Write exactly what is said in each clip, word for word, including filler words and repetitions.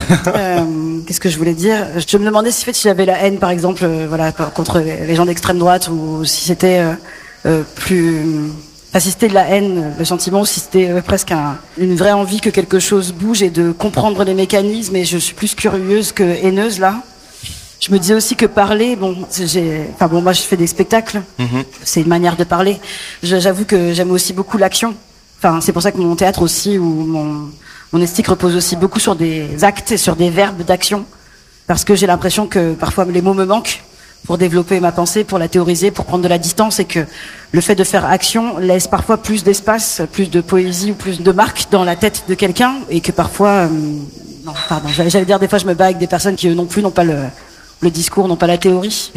euh, qu'est-ce que je voulais dire? Je me demandais si, en fait, si j'avais la haine, par exemple, euh, voilà, contre les gens d'extrême droite, ou si c'était euh, euh, plus, enfin, si c'était de la haine, le sentiment, ou si c'était euh, presque un, une vraie envie que quelque chose bouge et de comprendre les mécanismes. Et je suis plus curieuse que haineuse là. Je me disais aussi que parler, bon, j'ai, enfin bon, moi je fais des spectacles, mm-hmm. c'est une manière de parler. Je, j'avoue que j'aime aussi beaucoup l'action. Enfin, c'est pour ça que mon théâtre aussi, ou mon, mon esthétique repose aussi beaucoup sur des actes et sur des verbes d'action. Parce que j'ai l'impression que parfois les mots me manquent pour développer ma pensée, pour la théoriser, pour prendre de la distance, et que le fait de faire action laisse parfois plus d'espace, plus de poésie ou plus de marque dans la tête de quelqu'un, et que parfois, euh, non, pardon, j'allais, j'allais dire des fois je me bats avec des personnes qui eux non plus n'ont pas le, le discours, n'ont pas la théorie.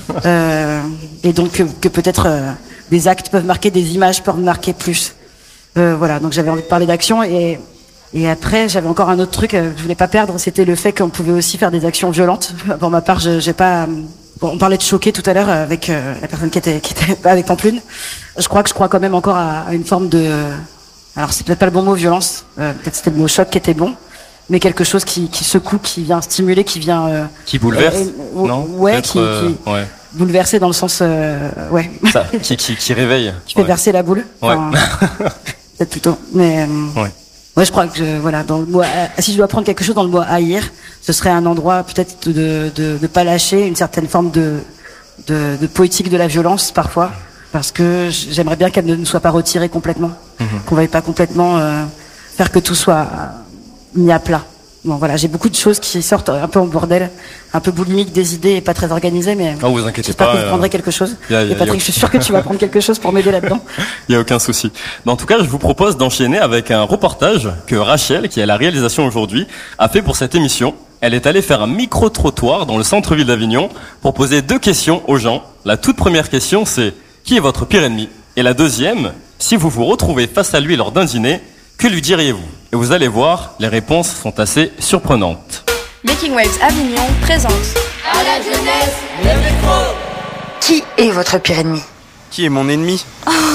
euh, et donc que, que peut-être euh, des actes peuvent marquer, des images peuvent marquer plus. Euh, voilà, donc j'avais envie de parler d'action, et et après j'avais encore un autre truc euh, que je voulais pas perdre, c'était le fait qu'on pouvait aussi faire des actions violentes. Pour ma part, je, j'ai pas. Bon, on parlait de choquer tout à l'heure avec euh, la personne qui était qui était pas avec Pamplune. Je crois que je crois quand même encore à, à une forme de. Alors c'est peut-être pas le bon mot, violence. Euh, peut-être c'était le mot choc qui était bon, mais quelque chose qui qui secoue, qui vient stimuler, qui vient. Euh, qui bouleverse. Euh, euh, non. Ouais, qui, euh, qui ouais. Bouleverser dans le sens, euh, ouais. Ça, qui qui qui réveille. Qui fait ouais. verser la boule. Enfin, ouais. Peut-être plutôt, mais euh, ouais. ouais, je crois que je, voilà, dans le mot, euh, si je dois prendre quelque chose dans le mot haïr, ce serait un endroit peut-être de de de pas lâcher une certaine forme de de, de poétique de la violence parfois, parce que j'aimerais bien qu'elle ne nous soit pas retirée complètement, mm-hmm. qu'on veuille pas complètement euh, faire que tout soit mis à plat. Bon voilà, j'ai beaucoup de choses qui sortent un peu en bordel, un peu boulimique des idées et pas très organisées, mais oh, vous inquiétez j'espère pas, que vous prendrez quelque chose. Y a, y a, et Patrick, y a... je suis sûr que tu vas prendre quelque chose pour m'aider là-dedans. Il y a aucun souci. Mais en tout cas, je vous propose d'enchaîner avec un reportage que Rachel, qui est à la réalisation aujourd'hui, a fait pour cette émission. Elle est allée faire un micro-trottoir dans le centre-ville d'Avignon pour poser deux questions aux gens. La toute première question, c'est qui est votre pire ennemi? Et la deuxième, si vous vous retrouvez face à lui lors d'un dîner, que lui diriez-vous? Et vous allez voir, les réponses sont assez surprenantes. Making Waves Avignon présente à la jeunesse le micro. Qui est votre pire ennemi? Qui est mon ennemi?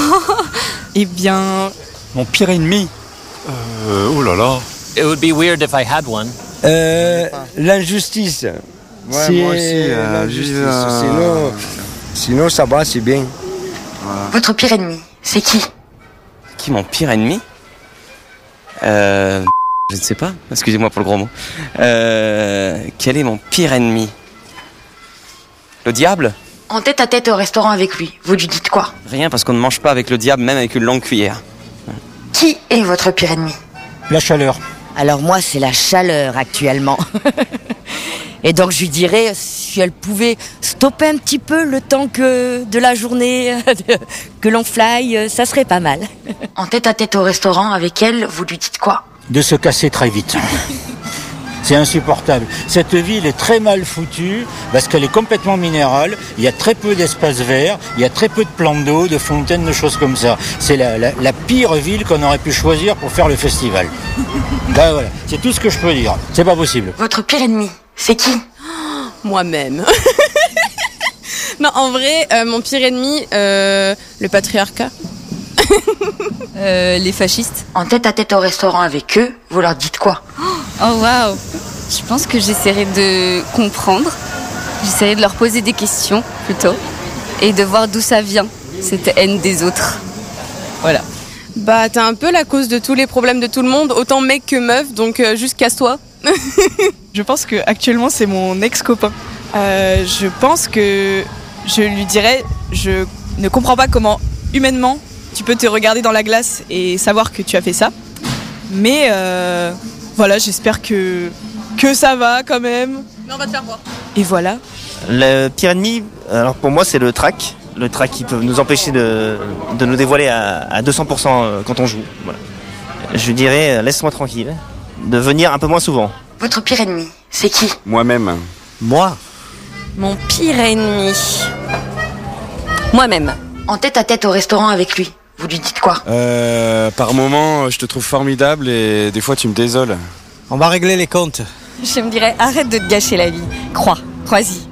Eh bien... Mon pire ennemi euh, Oh là là. It would be weird if I had one. Euh, l'injustice. Ouais, c'est moi aussi. Euh, l'injustice. euh... Sinon, sinon, ça va, c'est bien. Voilà. Votre pire ennemi, c'est qui? Qui, mon pire ennemi? Euh... Je ne sais pas, excusez-moi pour le gros mot. Euh... Quel est mon pire ennemi? Le diable? En tête à tête au restaurant avec lui, vous lui dites quoi? Rien, parce qu'on ne mange pas avec le diable, même avec une longue cuillère. Qui est votre pire ennemi? La chaleur. Alors moi, c'est la chaleur actuellement. Et donc je lui dirais, si elle pouvait stopper un petit peu le temps que de la journée, que l'on fly, ça serait pas mal. En tête à tête au restaurant avec elle, vous lui dites quoi? De se casser très vite. C'est insupportable. Cette ville est très mal foutue parce qu'elle est complètement minérale. Il y a très peu d'espaces verts, il y a très peu de plans d'eau, de fontaines, de choses comme ça. C'est la, la, la pire ville qu'on aurait pu choisir pour faire le festival. Ben voilà, c'est tout ce que je peux dire. C'est pas possible. Votre pire ennemi, c'est qui? Oh, moi-même. Non, en vrai, euh, mon pire ennemi, euh, le patriarcat. euh, les fascistes. En tête à tête au restaurant avec eux, vous leur dites quoi? Oh waouh! Je pense que j'essaierai de comprendre, j'essaierai de leur poser des questions plutôt, et de voir d'où ça vient, cette haine des autres. Voilà. Bah t'es un peu la cause de tous les problèmes de tout le monde, autant mec que meuf, donc euh, juste casse-toi. Je pense que actuellement c'est mon ex-copain. Euh, je pense que je lui dirais, je ne comprends pas comment humainement tu peux te regarder dans la glace et savoir que tu as fait ça. Mais euh, voilà, j'espère que, que ça va quand même. Mais on va te faire voir. Et voilà. Le pire ennemi, alors pour moi c'est le trac. Le trac qui peut nous empêcher de, de nous dévoiler à, à deux cents pour cent quand on joue. Voilà. Je dirais, laisse-moi tranquille, de venir un peu moins souvent. Votre pire ennemi, c'est qui? Moi-même. Moi? Mon pire ennemi. Moi-même. En tête à tête au restaurant avec lui, vous lui dites quoi? euh, Par moments, je te trouve formidable et des fois tu me désoles. On va régler les comptes. Je me dirais, arrête de te gâcher la vie. Crois, crois-y.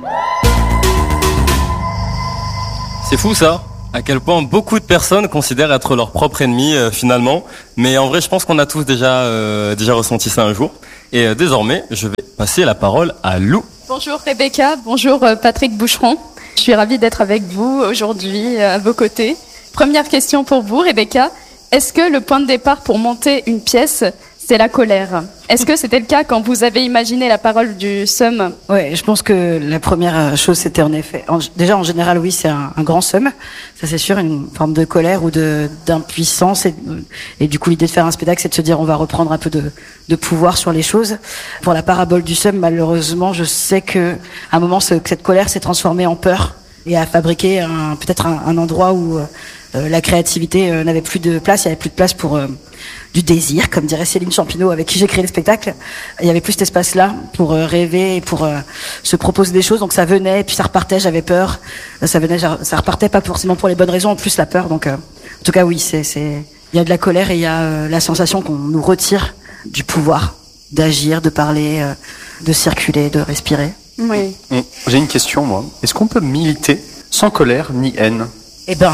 C'est fou ça, à quel point beaucoup de personnes considèrent être leur propre ennemi euh, finalement. Mais en vrai, je pense qu'on a tous déjà, euh, déjà ressenti ça un jour. Et euh, désormais, je vais passer la parole à Lou. Bonjour Rebecca, bonjour Patrick Boucheron. Je suis ravie d'être avec vous aujourd'hui, à vos côtés. Première question pour vous, Rebecca. Est-ce que le point de départ pour monter une pièce, c'est la colère? Est-ce que c'était le cas quand vous avez imaginé la parole du seum? Ouais, je pense que la première chose, c'était en effet, en, déjà en général, oui, c'est un, un grand seum, ça c'est sûr, une forme de colère ou de d'impuissance, et, et du coup l'idée de faire un spectacle, c'est de se dire on va reprendre un peu de, de pouvoir sur les choses. Pour la parabole du seum, malheureusement, je sais que à un moment, ce, que cette colère s'est transformée en peur et a fabriqué un, peut-être un, un endroit où euh, la créativité euh, n'avait plus de place, il y avait plus de place pour euh, du désir, comme dirait Céline Champineau, avec qui j'ai créé le spectacle. Il y avait plus cet espace-là pour euh, rêver et pour euh, se proposer des choses. Donc ça venait, et puis ça repartait, j'avais peur. Ça venait, ça repartait pas forcément pour les bonnes raisons, en plus la peur. Donc, euh, en tout cas, oui, c'est, c'est, il y a de la colère et il y a euh, la sensation qu'on nous retire du pouvoir d'agir, de parler, euh, de circuler, de respirer. Oui. J'ai une question, moi. Est-ce qu'on peut militer sans colère ni haine? Eh ben,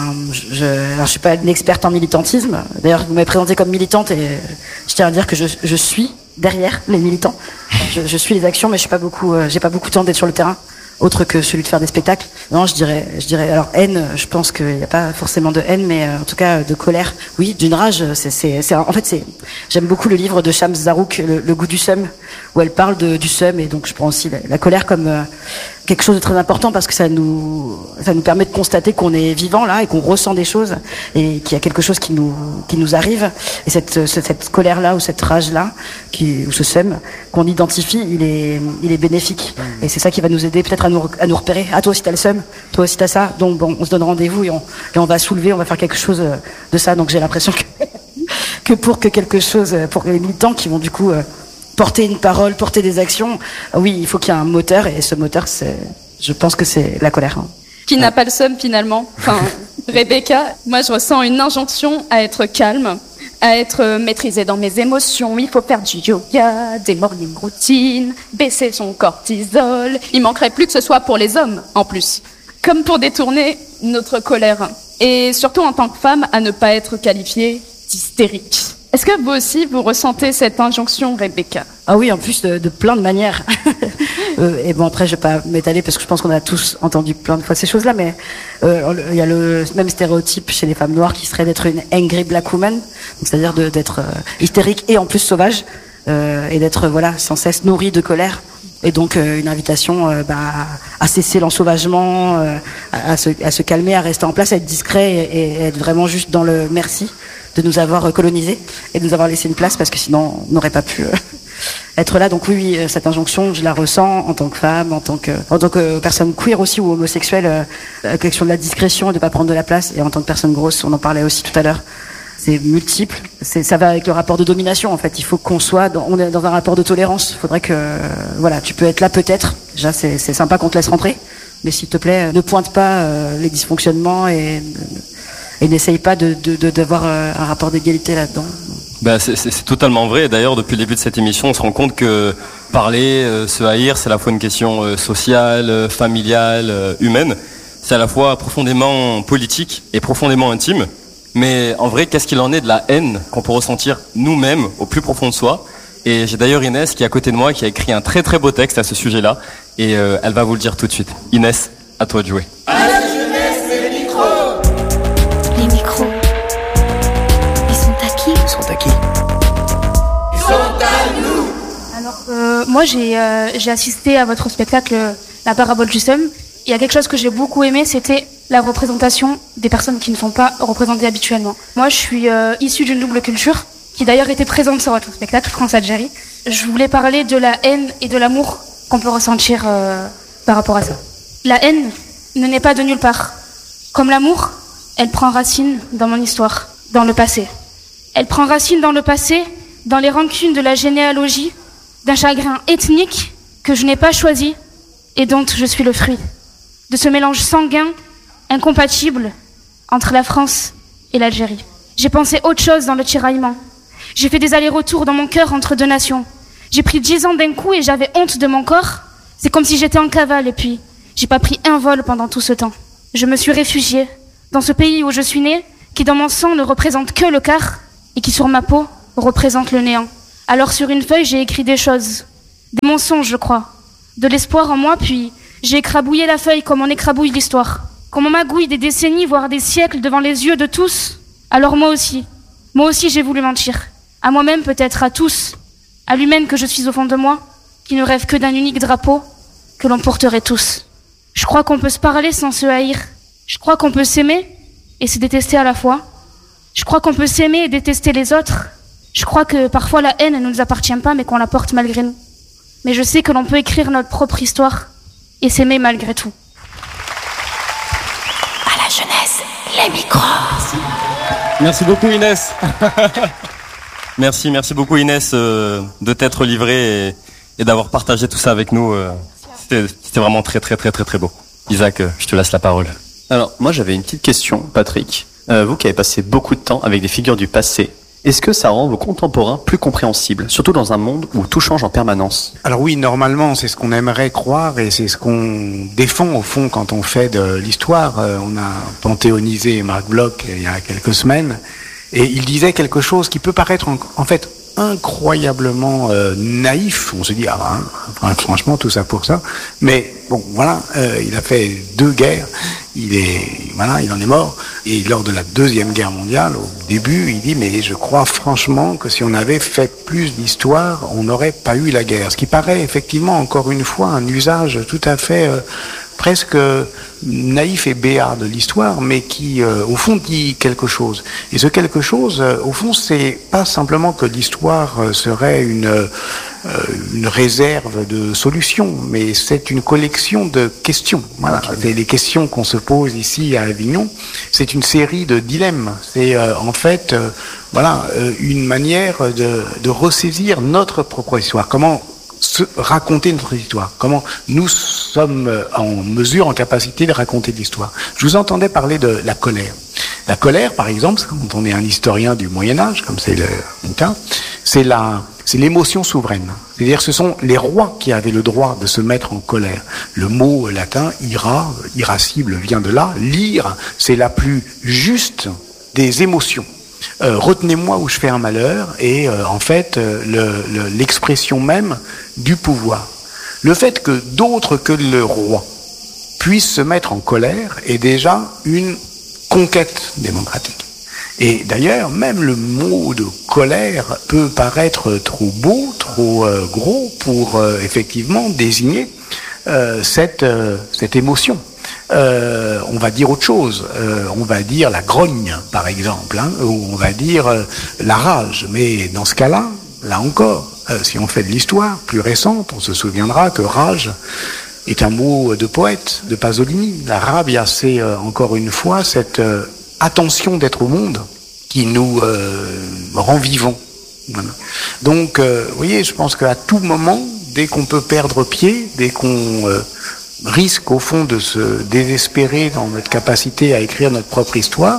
je, alors je suis pas une experte en militantisme. D'ailleurs, vous m'avez présentée comme militante et je tiens à dire que je, je suis derrière les militants. Je, je suis les actions, mais je suis pas beaucoup, euh, j'ai pas beaucoup de temps d'être sur le terrain, autre que celui de faire des spectacles. Non, je dirais, je dirais. Alors haine, je pense qu'il n'y a pas forcément de haine, mais euh, en tout cas de colère. Oui, d'une rage. C'est, c'est, c'est, en fait, c'est. J'aime beaucoup le livre de Shams Zarouk, le, le goût du seum, où elle parle de, du seum, et donc je prends aussi la, la colère comme euh, quelque chose de très important parce que ça nous, ça nous permet de constater qu'on est vivant là et qu'on ressent des choses et qu'il y a quelque chose qui nous, qui nous arrive. Et cette, cette, cette colère là ou cette rage là, qui, ou ce seum qu'on identifie, il est, il est bénéfique. Et c'est ça qui va nous aider peut-être à nous, à nous repérer. Ah, toi aussi t'as le seum, toi aussi t'as ça. Donc bon, on se donne rendez-vous et on, et on va soulever, on va faire quelque chose de ça. Donc j'ai l'impression que, que pour que quelque chose, pour les militants qui vont du coup porter une parole, porter des actions, oui, il faut qu'il y ait un moteur, et ce moteur, c'est, je pense que c'est la colère. Hein. Qui n'a pas le seum finalement? Enfin, Rebecca, moi je ressens une injonction à être calme, à être maîtrisée dans mes émotions. Il faut faire du yoga, des morning routines, baisser son cortisol. Il manquerait plus que ce soit pour les hommes, en plus. Comme pour détourner notre colère. Et surtout en tant que femme, à ne pas être qualifiée d'hystérique. Est-ce que vous aussi, vous ressentez cette injonction, Rebecca? Ah oui, en plus de, de plein de manières. euh, et bon, après, je vais pas m'étaler parce que je pense qu'on a tous entendu plein de fois ces choses-là, mais euh, il y a le même stéréotype chez les femmes noires qui serait d'être une angry black woman, donc c'est-à-dire de, d'être euh, hystérique et en plus sauvage, euh, et d'être voilà sans cesse nourrie de colère. Et donc euh, une invitation euh, bah, à cesser l'ensauvagement, euh, à, à, se, à se calmer, à rester en place, à être discret et, et être vraiment juste dans le merci de nous avoir colonisés et de nous avoir laissé une place parce que sinon on n'aurait pas pu euh, être là. Donc oui, oui, cette injonction, je la ressens en tant que femme, en tant que, en tant que personne queer aussi ou homosexuelle, euh, la question de la discrétion et de pas prendre de la place. Et en tant que personne grosse, on en parlait aussi tout à l'heure. C'est multiple. C'est, ça va avec le rapport de domination en fait. Il faut qu'on soit, dans, on est dans un rapport de tolérance. Il faudrait que, euh, voilà, tu peux être là peut-être. Déjà, c'est, c'est sympa qu'on te laisse rentrer, mais s'il te plaît, ne pointe pas euh, les dysfonctionnements et et n'essaye pas de, de, de, d'avoir un rapport d'égalité là-dedans. Bah, c'est, c'est, c'est totalement vrai. D'ailleurs, depuis le début de cette émission, on se rend compte que parler, euh, se haïr, c'est à la fois une question euh, sociale, euh, familiale, euh, humaine. C'est à la fois profondément politique et profondément intime. Mais en vrai, qu'est-ce qu'il en est de la haine qu'on peut ressentir nous-mêmes au plus profond de soi? Et j'ai d'ailleurs Inès qui est à côté de moi, qui a écrit un très très beau texte à ce sujet-là. Et euh, elle va vous le dire tout de suite. Inès, à toi de jouer. À la jeunesse, les micros. Les micros, ils sont à qui? Ils sont à qui? Ils sont à nous. Alors, euh, moi, j'ai, euh, j'ai assisté à votre spectacle La parabole du seum. Il y a quelque chose que j'ai beaucoup aimé, c'était la représentation des personnes qui ne sont pas représentées habituellement. Moi, je suis euh, issue d'une double culture, qui d'ailleurs était présente sur votre spectacle, France-Algérie. Je voulais parler de la haine et de l'amour qu'on peut ressentir euh, par rapport à ça. La haine ne naît pas de nulle part. Comme l'amour, elle prend racine dans mon histoire, dans le passé. Elle prend racine dans le passé, dans les rancunes de la généalogie, d'un chagrin ethnique que je n'ai pas choisi et dont je suis le fruit. De ce mélange sanguin, incompatible, entre la France et l'Algérie. J'ai pensé autre chose dans le tiraillement. J'ai fait des allers-retours dans mon cœur entre deux nations. J'ai pris dix ans d'un coup et j'avais honte de mon corps. C'est comme si j'étais en cavale et puis j'ai pas pris un vol pendant tout ce temps. Je me suis réfugiée dans ce pays où je suis née, qui dans mon sang ne représente que le quart et qui sur ma peau représente le néant. Alors sur une feuille, j'ai écrit des choses. Des mensonges, je crois. De l'espoir en moi, puis j'ai écrabouillé la feuille comme on écrabouille l'histoire. Comme on magouille des décennies, voire des siècles devant les yeux de tous. Alors moi aussi, moi aussi j'ai voulu mentir. À moi-même peut-être, à tous. À l'humaine que je suis au fond de moi, qui ne rêve que d'un unique drapeau, que l'on porterait tous. Je crois qu'on peut se parler sans se haïr. Je crois qu'on peut s'aimer et se détester à la fois. Je crois qu'on peut s'aimer et détester les autres. Je crois que parfois la haine ne nous appartient pas, mais qu'on la porte malgré nous. Mais je sais que l'on peut écrire notre propre histoire et s'aimer malgré tout. À la jeunesse, les micros. Merci beaucoup Inès. Merci, merci beaucoup Inès euh, de t'être livrée et, et d'avoir partagé tout ça avec nous. Euh, c'était, c'était vraiment très très très très très beau. Isaac, euh, je te laisse la parole. Alors, moi j'avais une petite question, Patrick. Euh, vous qui avez passé beaucoup de temps avec des figures du passé, est-ce que ça rend vos contemporains plus compréhensibles, surtout dans un monde où tout change en permanence? Alors oui, normalement, c'est ce qu'on aimerait croire et c'est ce qu'on défend au fond quand on fait de l'histoire. Euh, on a panthéonisé Marc Bloch il y a quelques semaines et il disait quelque chose qui peut paraître en, en fait incroyablement euh, naïf. On se dit, ah, hein, franchement, tout ça pour ça. Mais bon, voilà, euh, il a fait deux guerres. Il est, voilà, il en est mort. Et lors de la deuxième guerre mondiale, au début, il dit, mais je crois franchement que si on avait fait plus d'histoire, on n'aurait pas eu la guerre. Ce qui paraît effectivement, encore une fois, un usage tout à fait euh, presque naïf et béat de l'histoire, mais qui, euh, au fond, dit quelque chose. Et ce quelque chose, euh, au fond, c'est pas simplement que l'histoire euh, serait une, euh, une réserve de solutions, mais c'est une collection de questions. Voilà, c'est les questions qu'on se pose ici à Avignon. C'est une série de dilemmes. C'est euh, en fait, euh, voilà, euh, une manière de, de ressaisir notre propre histoire. Comment se raconter notre histoire, comment nous sommes en mesure, en capacité de raconter de l'histoire. Je vous entendais parler de la colère. La colère, par exemple, quand on est un historien du Moyen-Âge, comme c'est le cas, c'est la, c'est l'émotion souveraine. C'est-à-dire ce sont les rois qui avaient le droit de se mettre en colère. Le mot latin, ira, irascible, vient de là. L'ire, c'est la plus juste des émotions. Euh, retenez-moi où je fais un malheur, et euh, en fait euh, le, le, l'expression même du pouvoir. Le fait que d'autres que le roi puissent se mettre en colère est déjà une conquête démocratique. Et d'ailleurs, même le mot de colère peut paraître trop beau, trop euh, gros pour euh, effectivement désigner euh, cette, euh, cette émotion. Euh, on va dire autre chose, euh, on va dire la grogne par exemple, hein, ou on va dire euh, la rage, mais dans ce cas-là, là encore, euh, si on fait de l'histoire plus récente, on se souviendra que rage est un mot de poète, de Pasolini. La rabbia, c'est euh, encore une fois cette euh, attention d'être au monde qui nous euh, rend vivants. Voilà. Donc, euh, vous voyez, je pense qu'à tout moment, dès qu'on peut perdre pied, dès qu'on euh, risque au fond de se désespérer dans notre capacité à écrire notre propre histoire,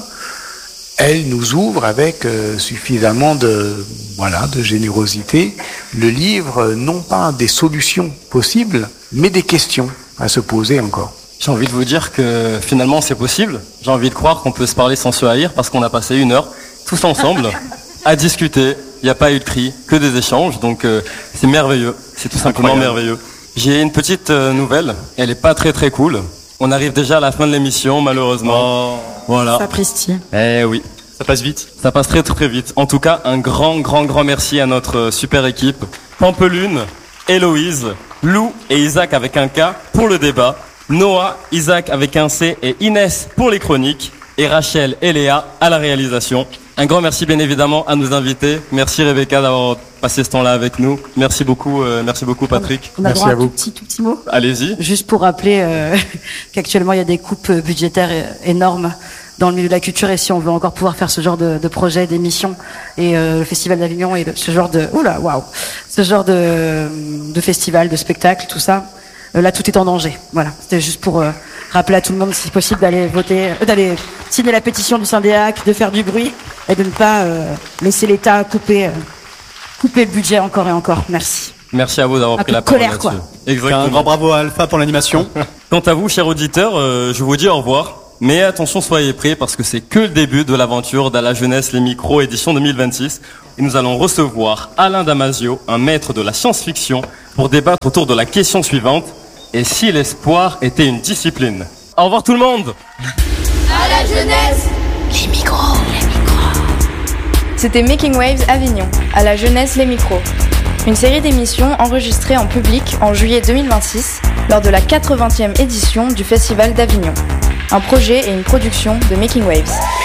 elle nous ouvre avec euh, suffisamment de, voilà, de générosité le livre, non pas des solutions possibles, mais des questions à se poser encore. J'ai envie de vous dire que finalement c'est possible. J'ai envie de croire qu'on peut se parler sans se haïr parce qu'on a passé une heure tous ensemble à discuter. Il n'y a pas eu de cris, que des échanges, donc euh, c'est merveilleux. C'est tout simplement Incroyable. merveilleux. J'ai une petite euh, nouvelle, elle est pas très très cool. On arrive déjà à la fin de l'émission, malheureusement. Oh. Voilà. Sapristi. Eh oui. Ça passe vite. Ça passe très très vite. En tout cas, un grand grand grand merci à notre super équipe. Pampelune, Héloïse, Lou et Isaac avec un K pour le débat. Noah, Isaac avec un C et Inès pour les chroniques. Et Rachel et Léa à la réalisation. Un grand merci bien évidemment à nos invités. Merci Rebecca d'avoir passé ce temps-là avec nous. Merci beaucoup, euh, merci beaucoup Patrick. On a merci droit à un vous. Tout petit, tout petit mot. Allez-y. Juste pour rappeler euh, qu'actuellement il y a des coupes budgétaires énormes dans le milieu de la culture, et si on veut encore pouvoir faire ce genre de, de projet, d'émission, et euh, le Festival d'Avignon et le, ce genre de, oula, waouh, ce genre de, de festival, de spectacle, tout ça, euh, là tout est en danger. Voilà, c'était juste pour euh, rappeler à tout le monde, si possible, d'aller voter, euh, d'aller signer la pétition du Syndéac, de faire du bruit et de ne pas euh, laisser l'État couper, euh, couper le budget encore et encore. Merci. Merci à vous d'avoir un pris la parole parole quoi. Exactement. Un grand bravo à Alpha pour l'animation. Quant à vous, chers auditeurs, euh, je vous dis au revoir. Mais attention, soyez prêts parce que c'est que le début de l'aventure d'À la jeunesse les micros édition deux mille vingt-six. Et nous allons recevoir Alain Damasio, un maître de la science-fiction, pour débattre autour de la question suivante. Et si l'espoir était une discipline? Au revoir tout le monde. À la jeunesse, les micros, les micros. C'était Making Waves Avignon, à la jeunesse les micros. Une série d'émissions enregistrées en public en juillet deux mille vingt-six lors de la quatre-vingtième édition du Festival d'Avignon. Un projet et une production de Making Waves.